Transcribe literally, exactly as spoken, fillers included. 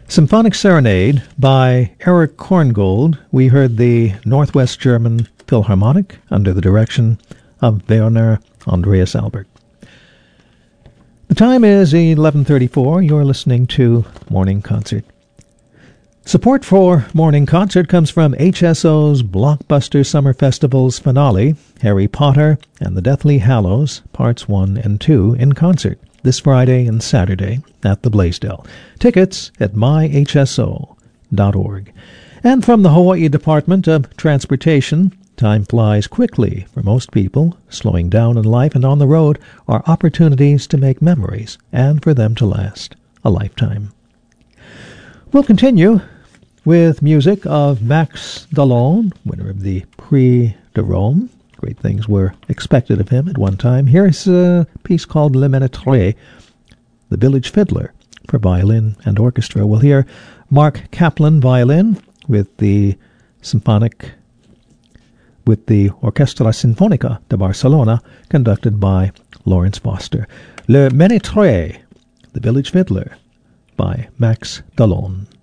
Symphonic Serenade by Erich Korngold. We heard the Northwest German Philharmonic under the direction of Werner Andreas Albert. The time is eleven thirty-four. You're listening to Morning Concert. Support for Morning Concert comes from H S O's Blockbuster Summer Festival's finale, Harry Potter and the Deathly Hallows, Parts one and two, in concert, this Friday and Saturday at the Blaisdell. Tickets at my h s o dot org. And from the Hawaii Department of Transportation, time flies quickly for most people. Slowing down in life and on the road are opportunities to make memories and for them to last a lifetime. We'll continue with music of Max Dallon, winner of the Prix de Rome. Great things were expected of him at one time. Here's a piece called Le Ménétrel, The Village Fiddler, for violin and orchestra. We'll hear Mark Kaplan violin with the symphonic, with the Orquestra Sinfónica de Barcelona, conducted by Lawrence Foster. Le Ménétrel, The Village Fiddler, by Max Dallon.